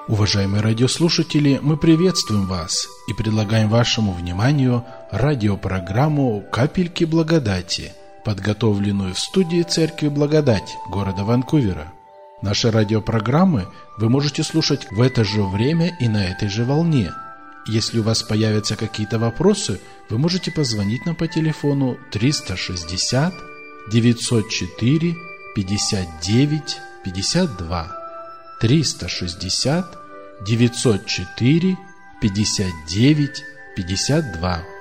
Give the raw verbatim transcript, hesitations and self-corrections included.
Уважаемые радиослушатели, мы приветствуем вас и предлагаем вашему вниманию радиопрограмму «Капельки благодати», подготовленную в студии Церкви Благодать города Ванкувера. Наши радиопрограммы вы можете слушать в это же время и на этой же волне. Если у вас появятся какие-то вопросы, вы можете позвонить нам по телефону триста шестьдесят девятьсот четыре пятьдесят девять пятьдесят два. триста шестьдесят девятьсот четыре пятьдесят девять пятьдесят два.